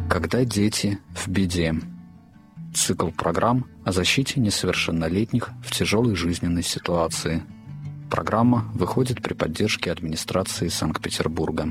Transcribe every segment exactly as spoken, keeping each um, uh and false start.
Когда дети в беде. Цикл программ о защите несовершеннолетних в тяжелой жизненной ситуации. Программа выходит при поддержке администрации Санкт-Петербурга.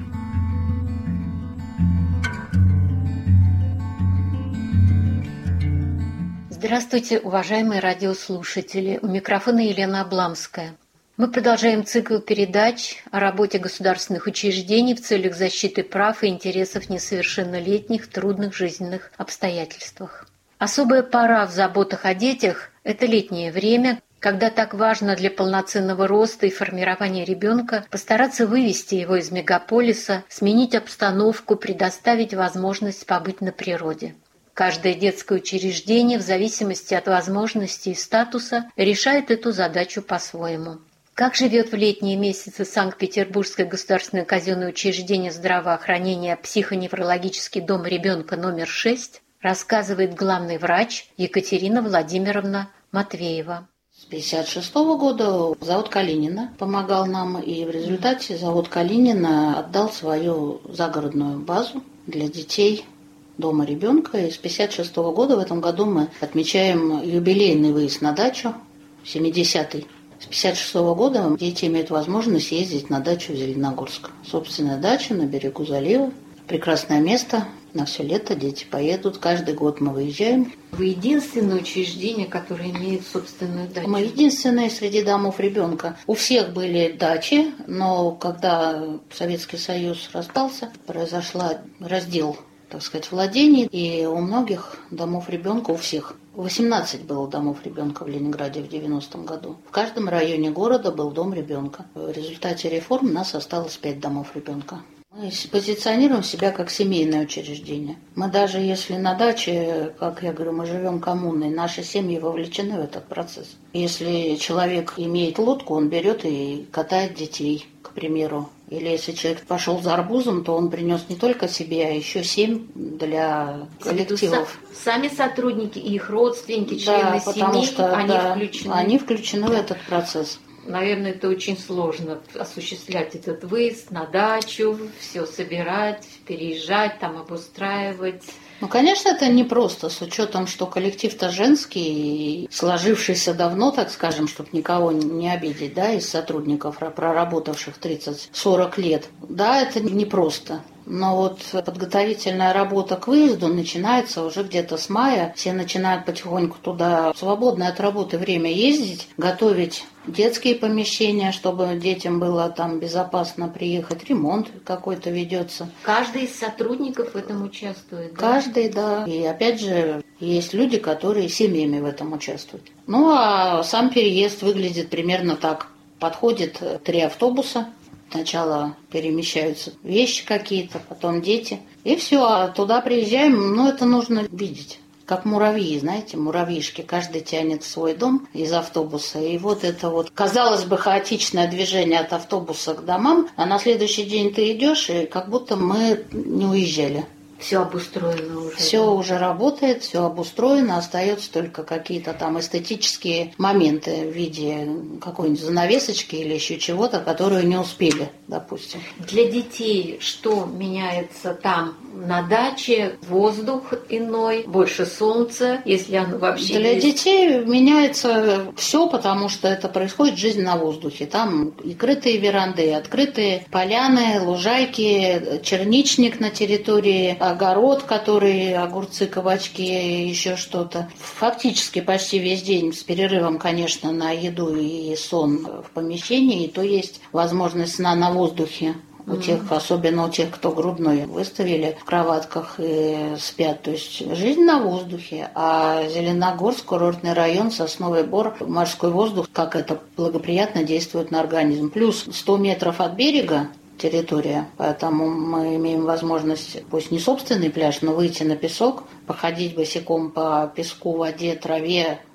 Здравствуйте, уважаемые радиослушатели. У микрофона Елена Обламская. Мы продолжаем цикл передач о работе государственных учреждений в целях защиты прав и интересов несовершеннолетних в трудных жизненных обстоятельствах. Особая пора в заботах о детях – это летнее время, когда так важно для полноценного роста и формирования ребенка постараться вывести его из мегаполиса, сменить обстановку, предоставить возможность побыть на природе. Каждое детское учреждение, в зависимости от возможностей и статуса, решает эту задачу по-своему. Как живет в летние месяцы Санкт-Петербургское государственное казенное учреждение здравоохранения «Психоневрологический дом ребенка номер шесть», рассказывает главный врач Екатерина Владимировна Матвеева. С пятьдесят шестого года завод Калинина помогал нам, и в результате завод Калинина отдал свою загородную базу для детей дома ребенка. И с пятьдесят шестого года в этом году мы отмечаем юбилейный выезд на дачу, семидесятый. С пятьдесят шестого года дети имеют возможность ездить на дачу в Зеленогорск. Собственная дача на берегу залива. Прекрасное место. На все лето дети поедут. Каждый год мы выезжаем. Вы единственное учреждение, которое имеет собственную дачу? Мы единственные среди домов ребенка. У всех были дачи, но когда Советский Союз распался, произошел раздел, так сказать, владений, и у многих домов ребенка, у всех, восемнадцать было домов ребенка в Ленинграде в девяностом году. В каждом районе города был дом ребенка. В результате реформ у нас осталось пять домов ребенка. Мы позиционируем себя как семейное учреждение. Мы даже если на даче, как я говорю, мы живем коммуной, наши семьи вовлечены в этот процесс. Если человек имеет лодку, он берет и катает детей, к примеру. Или если человек пошел за арбузом, то он принес не только себе, а еще семь для коллективов. Сами сотрудники и их родственники, члены да, потому семей, что, они да, включены. Они включены в этот процесс. Наверное, это очень сложно осуществлять этот выезд на дачу, все собирать, переезжать, там обустраивать. Ну, конечно, это непросто, с учетом, что коллектив-то женский, и сложившийся давно, так скажем, чтобы никого не обидеть, да, из сотрудников, проработавших тридцать-сорок лет. Да, это непросто. Но вот подготовительная работа к выезду начинается уже где-то с мая. Все начинают потихоньку туда в свободное от работы время ездить, готовить детские помещения, чтобы детям было там безопасно приехать. Ремонт какой-то ведется. Каждый из сотрудников в этом участвует? Да? Каждый, да. И опять же, есть люди, которые семьями в этом участвуют. Ну, а сам переезд выглядит примерно так. Подходит три автобуса. Сначала перемещаются вещи какие-то, потом дети. И все, а туда приезжаем, ну, это нужно видеть. Как муравьи, знаете, муравьишки. Каждый тянет в свой дом из автобуса. И вот это вот, казалось бы, хаотичное движение от автобуса к домам. А на следующий день ты идешь, и как будто мы не уезжали. Все обустроено уже. Все да? уже работает, все обустроено, остаются только какие-то там эстетические моменты в виде какой-нибудь занавесочки или еще чего-то, которую не успели, допустим. Для детей что меняется там на даче? Воздух иной, больше солнца, если оно вообще Для есть? детей меняется все, потому что это происходит жизнь на воздухе. Там и крытые веранды, и открытые поляны, лужайки, черничник на территории, огород, который, огурцы, кабачки, еще что-то. Фактически почти весь день с перерывом, конечно, на еду и сон в помещении, и то есть возможность сна на воздухе. У mm-hmm. тех, особенно у тех, кто грудной выставили в кроватках и спят. То есть жизнь на воздухе. А Зеленогорск, курортный район, Сосновый Бор, морской воздух, как это благоприятно действует на организм. Плюс сто метров от берега территория, поэтому мы имеем возможность, пусть не собственный пляж, но выйти на песок, походить босиком по песку, воде, траве,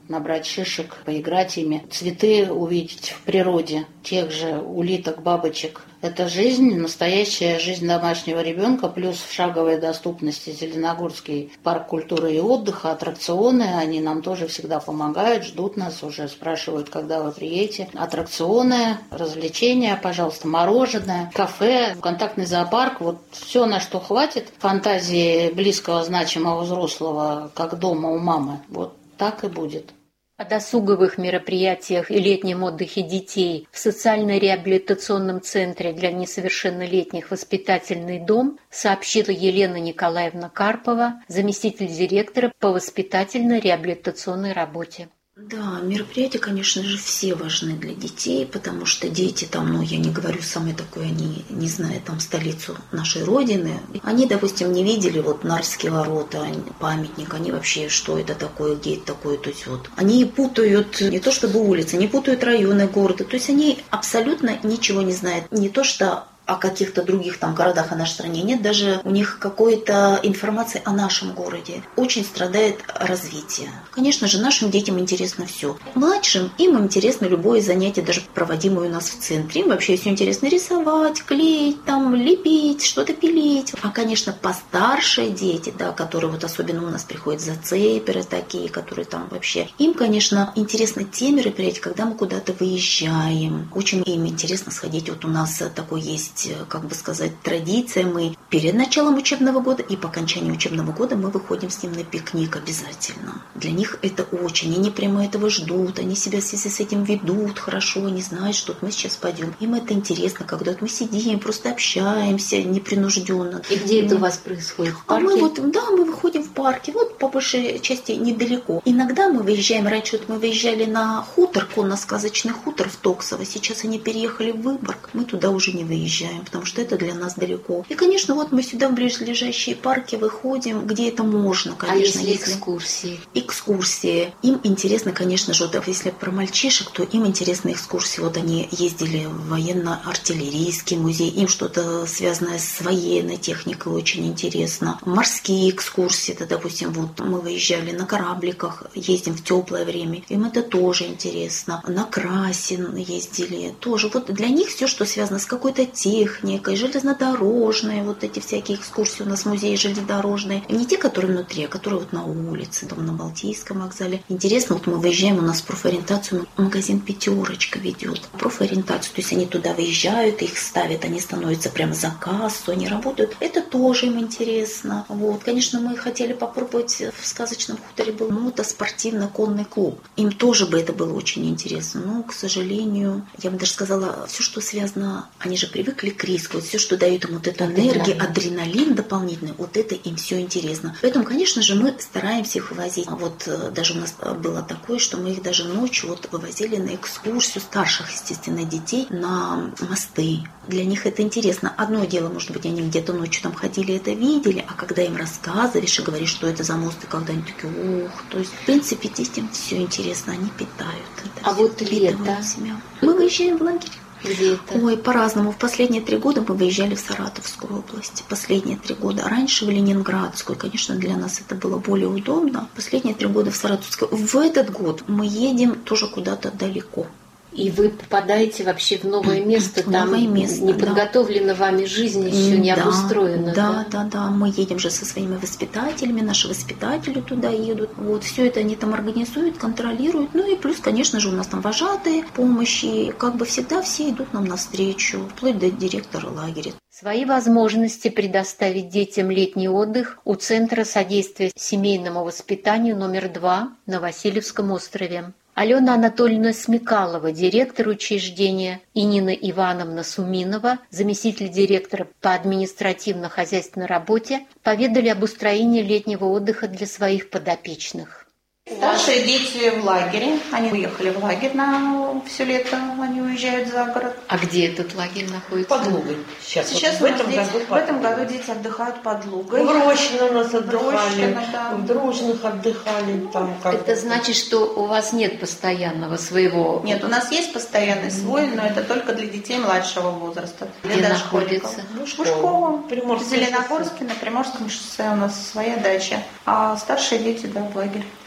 набрать шишек, поиграть ими, цветы увидеть в природе, тех же улиток, бабочек. Это жизнь, настоящая жизнь домашнего ребенка, плюс в шаговой доступности Зеленогорский парк культуры и отдыха, аттракционы, они нам тоже всегда помогают, ждут нас, уже спрашивают, когда вы приедете. Аттракционы, развлечения, пожалуйста, мороженое, кафе, контактный зоопарк, вот все, на что хватит фантазии близкого, значимого взрослого, как дома у мамы, вот так и будет. О досуговых мероприятиях и летнем отдыхе детей в социально-реабилитационном центре для несовершеннолетних «Воспитательный дом» сообщила Елена Николаевна Карпова, заместитель директора по воспитательно-реабилитационной работе. Да, мероприятия, конечно же, все важны для детей, потому что дети там, ну, я не говорю самое такое, они не знают там столицу нашей Родины. Они, допустим, не видели вот Нарвские ворота, памятник, они вообще, что это такое, где это такое, то есть вот. Они путают не то чтобы улицы, не путают районы города, то есть они абсолютно ничего не знают, не то что о каких-то других там городах о нашей стране, нет даже у них какой-то информации о нашем городе. Очень страдает развитие. Конечно же, нашим детям интересно все. Младшим им интересно любое занятие, даже проводимое у нас в центре. Им вообще все интересно рисовать, клеить, там, лепить, что-то пилить. А, конечно, постарше дети, да, которые вот особенно у нас приходят зацеперы такие, которые там вообще, им, конечно, интересно те мероприятия, когда мы куда-то выезжаем. Очень им интересно сходить. Вот у нас такой есть, как бы сказать, традиция. Мы перед началом учебного года и по окончании учебного года мы выходим с ним на пикник обязательно. Для них это очень. Они прямо этого ждут. Они себя в связи с этим ведут хорошо. Они знают, что мы сейчас пойдем. Им это интересно, когда мы сидим, просто общаемся непринужденно. И где это у вас происходит? В парке? А мы вот, да, мы выходим в парке. Вот по большей части недалеко. Иногда мы выезжаем. Раньше вот мы выезжали на хутор, конно-сказочный хутор в Токсово. Сейчас они переехали в Выборг. Мы туда уже не выезжаем, потому что это для нас далеко. И, конечно, вот мы сюда в близлежащие парки выходим, где это можно, конечно. А если, если... экскурсии? Экскурсии. Им интересно, конечно же, вот если про мальчишек, то им интересны экскурсии. Вот они ездили в военно-артиллерийский музей, им что-то связанное с военной техникой очень интересно. Морские экскурсии, это, допустим, вот мы выезжали на корабликах, ездим в теплое время, им это тоже интересно. На Красин ездили тоже. Вот для них все, что связано с какой-то техникой, железнодорожные, вот эти всякие экскурсии у нас музеи железнодорожные. Не те, которые внутри, а которые вот на улице, там на Балтийском вокзале. Интересно, вот мы выезжаем, у нас профориентацию магазин «Пятерочка» ведет. Профориентацию, то есть они туда выезжают, их ставят, они становятся прямо за кассу, они работают. Это тоже им интересно. Вот. Конечно, мы хотели попробовать, в сказочном хуторе был мотоспортивно-конный клуб. Им тоже бы это было очень интересно. Но, к сожалению, я бы даже сказала, все, что связано, они же привыкли к риску, вот все, что дает им вот эта энергия, адреналин дополнительный, вот это им все интересно. Поэтому, конечно же, мы стараемся их вывозить. А вот даже у нас было такое, что мы их даже ночью вот вывозили на экскурсию старших, естественно, детей на мосты. Для них это интересно. Одно дело, может быть, они где-то ночью там ходили, это видели, а когда им рассказываешь и говоришь, что это за мост, и когда они такие, ух, то есть, в принципе, детям все интересно, они питают это. А вот лето? Себя. Мы выезжаем в лагерь. Где это? Ой, по-разному. В последние три года мы выезжали в Саратовскую область. Последние три года. Раньше в Ленинградскую. Конечно, для нас это было более удобно. Последние три года в Саратовскую. В этот год мы едем тоже куда-то далеко. И вы попадаете вообще в новое место, в там новое место, не подготовлена да. вами жизнь, еще не да, обустроена. Да, да, да, да. Мы едем же со своими воспитателями, наши воспитатели туда едут. Вот, все это они там организуют, контролируют. Ну и плюс, конечно же, у нас там вожатые, помощи. Как бы всегда все идут нам навстречу, вплоть до директора лагеря. Свои возможности предоставить детям летний отдых у Центра содействия семейному воспитанию номер два на Васильевском острове. Алена Анатольевна Смекалова, директор учреждения, и Нина Ивановна Суминова, заместитель директора по административно-хозяйственной работе, поведали об устроении летнего отдыха для своих подопечных. Старшие дети в лагере. Они уехали в лагерь на все лето. Они уезжают за город. А где этот лагерь находится? Под Лугой. Сейчас, Сейчас вот в, этом дети, году, в этом году дети отдыхают под Лугой. В Рощино у нас отдыхали. Рощино, да. В Дружных отдыхали. Там как это значит, что у вас нет постоянного своего... Нет, у нас есть постоянный свой, но это только для детей младшего возраста. Где для находится? Бушково. В Зеленогорске, на Приморском шоссе у нас своя дача. А старшие дети, да, в лагерь. Это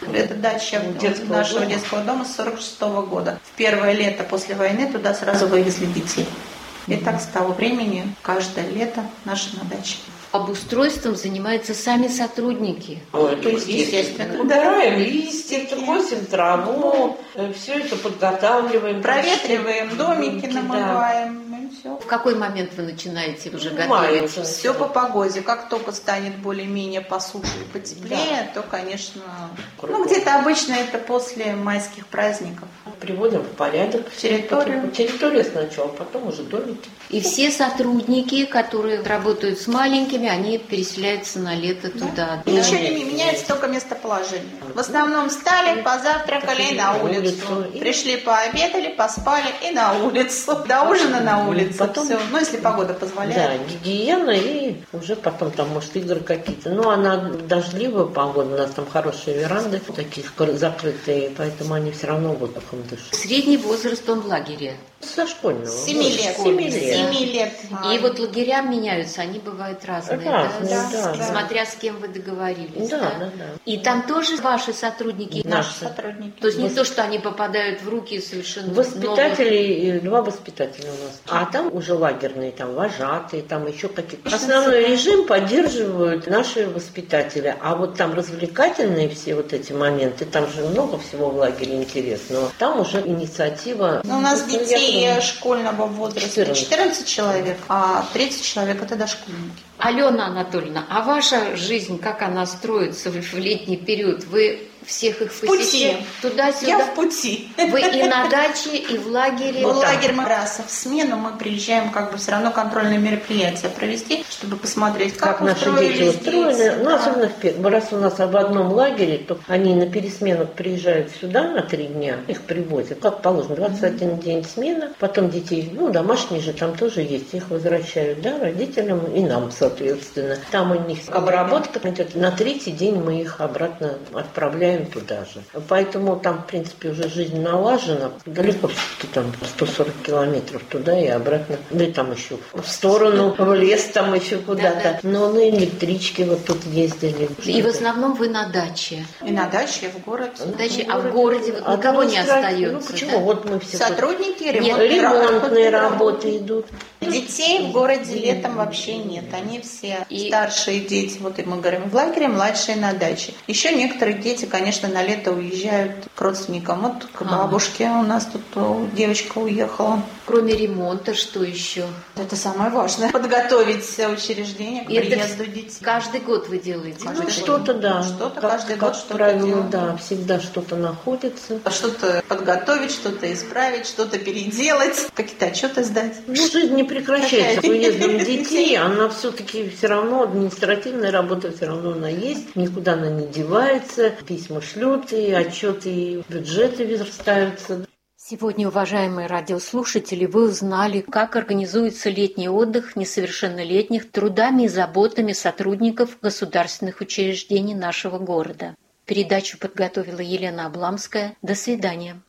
дача детского нашего дома. детского дома с сорок шестого года. В первое лето после войны туда сразу вывезли детей. И так с того времени каждое лето наша на даче. Обустройством занимаются сами сотрудники. Ой, это Естественно. Убираем листья, косим траву, все это подготавливаем. Проветриваем, домики да. намываем. И все. В какой момент вы начинаете уже В мае готовить? уже. Все по погоде. Как только станет более-менее посуше и потеплее, то, конечно, Кругом. ну где-то обычно это после майских праздников. Приводим в порядок Территорию. Потом- территорию сначала, потом уже домики. И все сотрудники, которые работают с маленькими, они переселяются на лето туда. И ничего не меняется, только местоположение. В основном встали, позавтракали и на улицу. улицу. И- Пришли, пообедали, поспали и на улицу. До ужина на улицу. Потом- Всё. Ну, если погода позволяет. Да, гигиена и уже потом там, может, игры какие-то. Ну, она дождливая погода, у нас там хорошие веранды, такие скоро закрытые, поэтому они все равно воздухом дышат. Средний возраст он в лагере. Со школьного. С семи вот, лет. с семи лет. Семи лет. И вот лагеря меняются, они бывают разные, Разные, да? да, С- да. Смотря с кем вы договорились. Да, да, да. И там тоже ваши сотрудники? Наши Наши. сотрудники. То есть не то, что они попадают в руки совершенно Воспитатели, два воспитателя у нас. А там уже лагерные, там вожатые, там еще какие-то. Основной режим поддерживают наши воспитатели. А вот там развлекательные все вот эти моменты, там же много всего в лагере интересного. Там уже инициатива. Ну, у нас Ну, я детей думаю, школьного возраста четырнадцать. четырнадцать человек, а тридцать человек это дошкольники. Алена Анатольевна, а ваша жизнь, как она строится в в летний период? Вы всех их пути. посещаете Я туда-сюда? в пути. Вы и на даче, и в лагере? В лагерь мы раз в смену мы приезжаем как бы все равно контрольные мероприятия провести, чтобы посмотреть, как, как наши дети устроились устроены. дети, Ну, да. особенно в пер- раз у нас в одном лагере, то они на пересмену приезжают сюда на три дня, их привозят, как положено, двадцать один день смена, потом детей, ну, домашние же там тоже есть, их возвращают, да, родителям и нам, соответственно. Там у них обработка идет, на третий день мы их обратно отправляем туда же. Поэтому там, в принципе, уже жизнь налажена. Далеко все-таки там сто сорок километров туда и обратно. Да и там еще в сторону, в лес там еще куда-то. Да, да. Но на электричке вот тут ездили. И в основном вы на даче. И на даче, и в городе. Даче, а в городе вот никого не Администрация, остается. Ну почему? да? Вот мы все Сотрудники, Нет, ремонтные, ремонтные работы идут. Детей в городе летом вообще нет. Они все И- старшие дети, вот и мы говорим, в лагере, младшие на даче. Еще некоторые дети, конечно, на лето уезжают к родственникам. Вот к Ага. бабушке у нас тут о, девочка уехала. Кроме ремонта, что еще? Это самое важное. Подготовить учреждение к И это приезду детей. Каждый год вы делаете? Каждый Ну, год. что-то, да. Что-то Как- каждый как год что-то правило, делаем. да, всегда что-то находится. Что-то подготовить, что-то исправить, что-то переделать, какие-то отчеты сдать. Ну, жизнь не прекращается с Какая? уездом детей, она все-таки все равно, административная работа все равно она есть, никуда она не девается, письма шлют, и отчеты, и бюджеты верстаются. Сегодня, уважаемые радиослушатели, вы узнали, как организуется летний отдых несовершеннолетних трудами и заботами сотрудников государственных учреждений нашего города. Передачу подготовила Елена Обламская. До свидания.